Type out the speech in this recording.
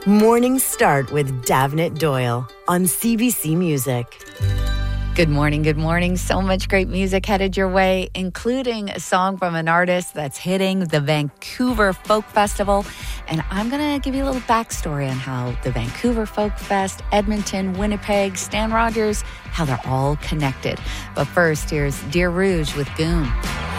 Morning Start with Davnit Doyle on CBC Music. Good morning, good morning. So much great music headed your way, including a song from an artist that's hitting the Vancouver Folk Festival. And I'm going to give you a little backstory on how the Vancouver Folk Fest, Edmonton, Winnipeg, Stan Rogers, how they're all connected. But first, here's Dear Rouge with Goon.